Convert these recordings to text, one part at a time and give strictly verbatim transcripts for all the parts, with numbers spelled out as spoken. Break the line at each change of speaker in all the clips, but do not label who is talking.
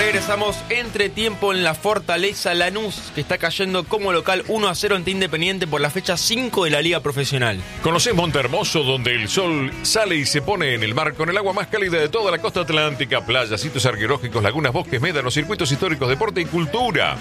Regresamos entre tiempo en la Fortaleza. Lanús, que está cayendo como local uno a cero ante Independiente por la fecha cinco de la Liga Profesional.
Conocés Montehermoso, donde el sol sale y se pone en el mar con el agua más cálida de toda la costa atlántica. Playas, sitios arqueológicos, lagunas, bosques, médanos, circuitos históricos, deporte y cultura.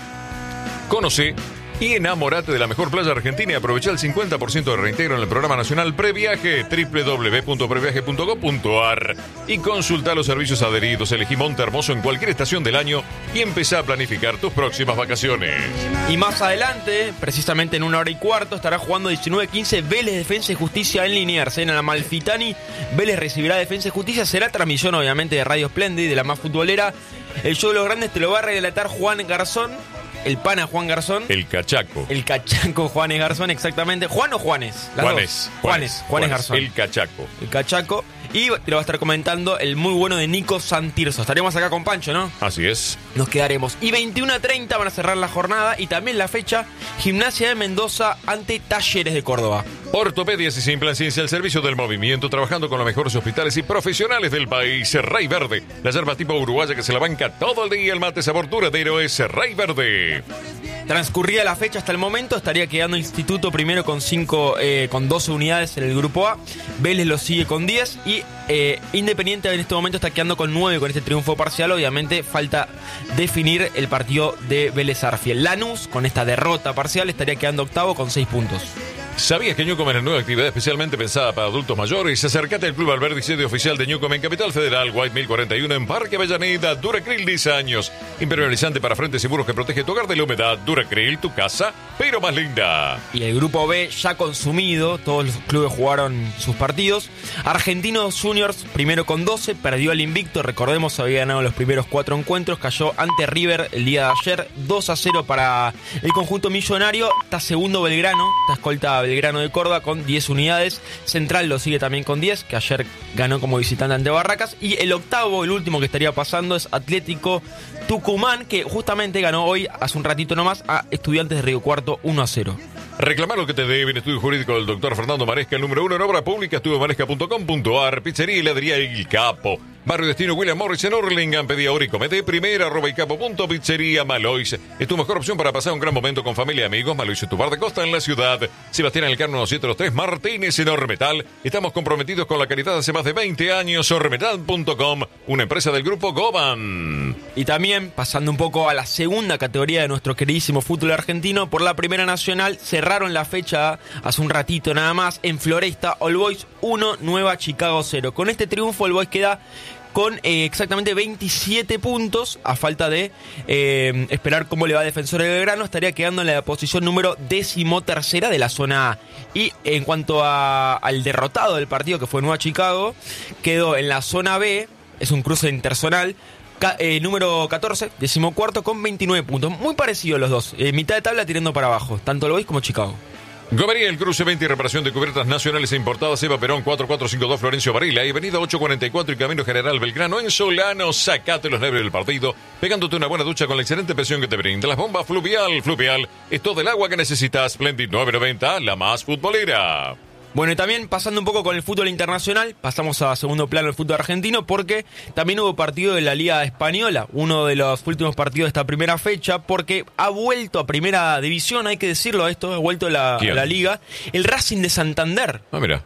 Conocé y enamorate de la mejor playa argentina y aprovecha el cincuenta por ciento de reintegro en el programa nacional Previaje, doble u doble u doble u punto previaje punto gob punto ar, y consulta los servicios adheridos. Elegí Montehermoso en cualquier estación del año y empezá a planificar tus próximas vacaciones.
Y más adelante, precisamente en una hora y cuarto, estará jugando diecinueve quince Vélez Defensa y Justicia en Liniers. En el Amalfitani, Vélez recibirá Defensa y Justicia. Será transmisión, obviamente, de Radio Splendid, de la más futbolera. El show de los grandes te lo va a relatar Juan Garzón. El pana Juan Garzón.
El cachaco.
El cachaco Juanes Garzón, exactamente. ¿Juan o Juanes? Las
Juanes,
dos.
Juanes.
Juanes. Juanes Garzón.
El cachaco.
El cachaco. Y te lo va a estar comentando el muy bueno de Nico Santirso. Estaremos acá con Pancho, ¿no?
Así es.
Nos quedaremos. Y veintiuno a treinta van a cerrar la jornada. Y también la fecha, Gimnasia de Mendoza ante Talleres de Córdoba.
Ortopedias y Simplan Ciencia al servicio del movimiento, trabajando con los mejores hospitales y profesionales del país. Rey Verde, la yerba tipo uruguaya que se la banca todo el día. El mate sabor duradero es Rey Verde.
Transcurrida la fecha hasta el momento, estaría quedando Instituto primero con cinco, eh, con doce unidades en el grupo A. Vélez lo sigue con diez y eh, Independiente en este momento está quedando con nueve con este triunfo parcial. Obviamente falta definir el partido de Vélez Arfiel. Lanús, con esta derrota parcial, estaría quedando octavo con seis puntos.
¿Sabías que Newcom es una nueva actividad especialmente pensada para adultos mayores? Acércate al Club Alberdi, sede oficial de Newcom en Capital Federal, White mil cuarenta y uno en Parque Avellaneda. Duracryl diez años. Impermeabilizante para frentes seguros que protege tu hogar de la humedad. Duracryl, tu casa, pero más linda.
Y el grupo B ya consumido, todos los clubes jugaron sus partidos. Argentinos Juniors, primero con doce, perdió el invicto. Recordemos, había ganado los primeros cuatro encuentros. Cayó ante River el día de ayer, dos a cero para el conjunto millonario. Está segundo Belgrano, está escolta Belgrano de Córdoba con diez unidades. Central lo sigue también con diez, que ayer ganó como visitante ante Barracas. Y el octavo, el último que estaría pasando, es Atlético Tucumán, que justamente ganó hoy, hace un ratito nomás, a Estudiantes de Río Cuarto uno a cero.
Reclamar lo que te debe en estudio jurídico del doctor Fernando Maresca, el número uno en obra pública, estudio maresca punto com punto ar, pizzería y heladería El Capo. Barrio Destino William Morris en Hurlingham. Pedí ahora y comete primera arroba y capo punto pizzería. Malois es tu mejor opción para pasar un gran momento con familia y amigos. Malois es tu bar de costa en la ciudad. Sebastián Elcano uno siete dos tres Martínez en Ormetal. Estamos comprometidos con la caridad hace más de veinte años. Ormetal punto com, una empresa del grupo Goban.
Y también, pasando un poco a la segunda categoría de nuestro queridísimo fútbol argentino, por la Primera Nacional cerraron la fecha hace un ratito nada más en Floresta. All Boys uno, Nueva Chicago cero. Con este triunfo All Boys queda con eh, exactamente veintisiete puntos, a falta de eh, esperar cómo le va a Defensor de Belgrano. Estaría quedando en la posición número decimotercera de la zona A. Y en cuanto a, al derrotado del partido, que fue Nueva Chicago, quedó en la zona B, es un cruce interzonal, ca, eh, número catorce, decimocuarto, con veintinueve puntos. Muy parecidos los dos, eh, mitad de tabla tirando para abajo, tanto All Boys como Chicago.
Gomería, el cruce veinte y reparación de cubiertas nacionales e importadas. Eva Perón cuatro cuatro cinco dos Florencio Varela y avenida ocho cuarenta y cuatro y Camino General Belgrano en Solano. Sacate los nervios del partido pegándote una buena ducha con la excelente presión que te brinda las bombas Fluvial. Fluvial es todo el agua que necesitas. Splendid nueve noventa, la más futbolera.
Bueno, y también pasando un poco con el fútbol internacional, pasamos a segundo plano el fútbol argentino, porque también hubo partido de la Liga Española, uno de los últimos partidos de esta primera fecha, porque ha vuelto a primera división, hay que decirlo esto, ha vuelto a la, la Liga, el Racing de Santander.
Ah, mira.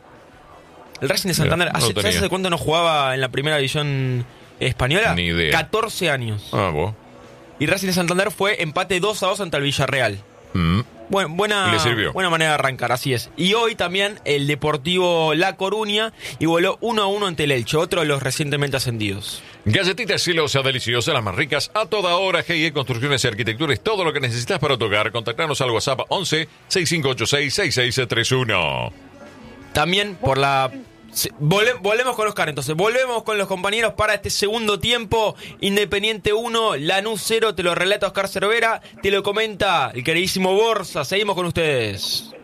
El Racing de Santander,
mira, no
¿hace, ¿sabes hace cuánto no jugaba en la primera división española?
Ni idea.
catorce años.
Ah, vos.
Y Racing de Santander fue empate dos a dos ante el Villarreal.
Mm.
Bueno, buena, buena manera de arrancar, así es. Y hoy también el Deportivo La Coruña igualó uno a uno ante el Elche, otro de los recientemente ascendidos.
Galletitas celosas, deliciosas, las más ricas a toda hora. G I E Construcciones y Arquitectura es todo lo que necesitas para tu hogar. Contactanos al WhatsApp once sesenta y cinco ochenta y seis sesenta y seis treinta y uno.
También por la... Volve, volvemos con Oscar, entonces. Volvemos con los compañeros para este segundo tiempo. Independiente uno, Lanús cero. Te lo relata Oscar Cervera. Te lo comenta el queridísimo Borsa. Seguimos con ustedes.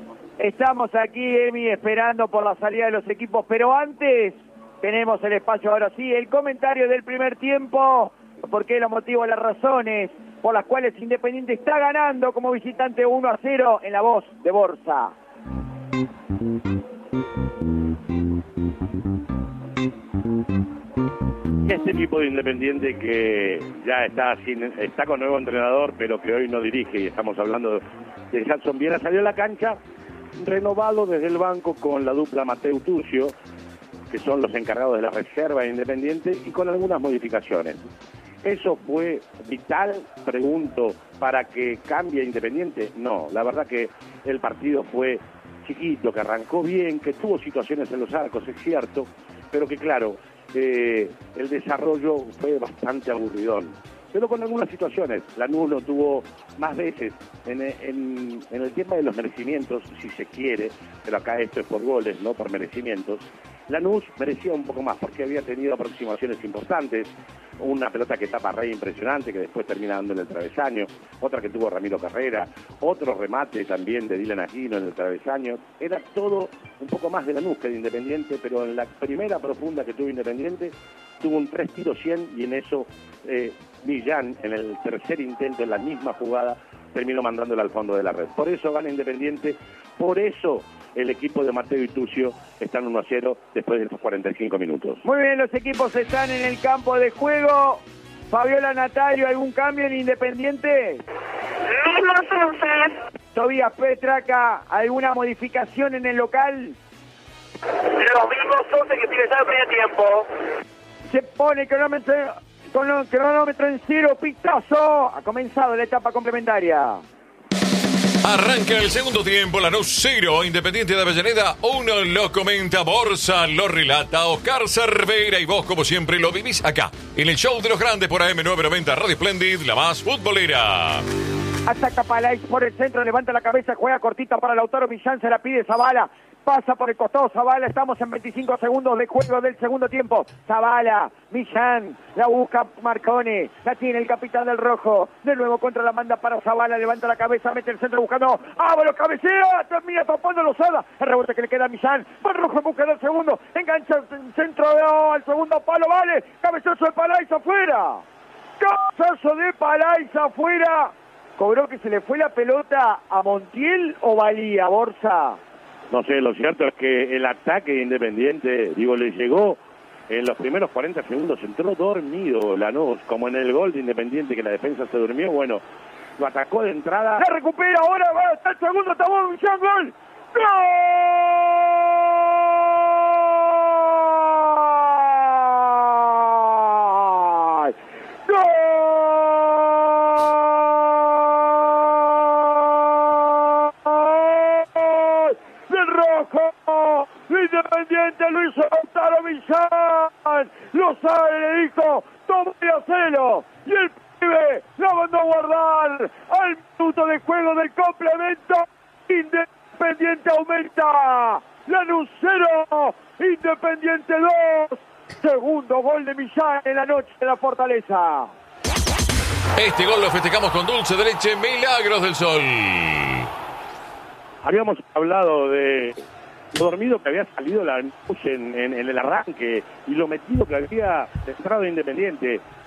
Estamos aquí, Emi, esperando por la salida de los equipos. Pero antes, tenemos el espacio ahora sí. El comentario del primer tiempo. ¿Por qué los motivos, las razones por las cuales Independiente está ganando como visitante uno a cero en la voz de Borsa?
Este equipo de Independiente que ya está sin, está con nuevo entrenador, pero que hoy no dirige, y estamos hablando de Jackson Viera, salió a la cancha renovado desde el banco con la dupla Mateu Tucio, que son los encargados de la reserva de Independiente, y con algunas modificaciones. ¿Eso fue vital, pregunto, para que cambie Independiente? No, la verdad que el partido fue chiquito, que arrancó bien, que tuvo situaciones en los arcos, es cierto, pero que claro, eh, el desarrollo fue bastante aburridón. Pero con algunas situaciones, Lanús lo tuvo más veces en, en, en el tema de los merecimientos, si se quiere, pero acá esto es por goles, no por merecimientos. Lanús merecía un poco más porque había tenido aproximaciones importantes, una pelota que tapa Rey impresionante, que después termina dando en el travesaño, otra que tuvo Ramiro Carrera, otro remate también de Dylan Aquino en el travesaño. Era todo un poco más de Lanús que de Independiente, pero en la primera profunda que tuvo Independiente, tuvo un tres tiros cien y en eso eh, Millán, en el tercer intento, en la misma jugada, terminó mandándola al fondo de la red. Por eso gana Independiente, por eso el equipo de Mateu y Tucio están uno a cero después de estos cuarenta y cinco minutos.
Muy bien, los equipos están en el campo de juego. Fabiola Natalio, ¿algún cambio en Independiente?
Mismos once.
Tobías Petraca, ¿alguna modificación en el local?
Los mismos once que tiene ya el primer tiempo.
Se pone el cronómetro, con el cronómetro en cero, pitazo. Ha comenzado la etapa complementaria.
Arranca el segundo tiempo, Lanús cero, Independiente de Avellaneda uno, lo comenta Borsa, lo relata Oscar Cervera y vos como siempre lo vivís acá, en el show de los grandes por A M novecientos noventa Radio Splendid, la más futbolera.
Ataca Palais por el centro, levanta la cabeza, juega cortita para Lautaro Millán, se la pide Zavala. Pasa por el costado Zavala, estamos en veinticinco segundos de juego del segundo tiempo. Zavala, Millán, la busca Marcone, la tiene el capitán del rojo. De nuevo contra la manda para Zavala, levanta la cabeza, mete el centro buscando. ¡Ábalo, cabecea! Termina topando Lozada. El rebote que le queda a Millán. Va el rojo en busca del segundo. Engancha el centro oh, al segundo palo, vale. Cabezazo de Palais afuera. Cabezazo de Palais afuera. ¿Cobró que se le fue la pelota a Montiel o valía, Borsa?
No sé, lo cierto es que el ataque de Independiente, digo, le llegó en los primeros cuarenta segundos, entró dormido Lanús, como en el gol de Independiente que la defensa se durmió, bueno, lo atacó de entrada.
La recupera ahora, va hasta el segundo, tabón, ya gol. ¡Gol! ¡Gol! Independiente lo hizo Lautaro Millán, Lozada le dijo, toma y hacelo, y el pibe la mandó a guardar al minuto de juego del complemento. Independiente aumenta, Lanús cero, Independiente dos, segundo gol de Millán en la noche de la Fortaleza.
Este gol lo festejamos con dulce de leche Milagros del Sol.
Habíamos hablado de lo dormido que había salido la en, en, en el arranque y lo metido que había entrado Independiente.